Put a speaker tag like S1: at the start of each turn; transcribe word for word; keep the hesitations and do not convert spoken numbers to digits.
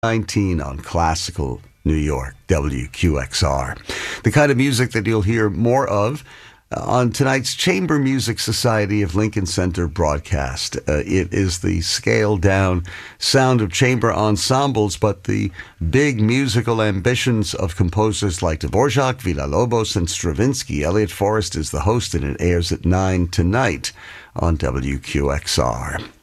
S1: nineteen on Classical New York, W Q X R. The kind of music that you'll hear more of uh, on tonight's Chamber Music Society of Lincoln Center broadcast. Uh, it is the scaled-down sound of chamber ensembles, but the big musical ambitions of composers like Dvorak, Villa-Lobos, and Stravinsky. Elliot Forrest is the host, and it airs at nine tonight on W Q X R.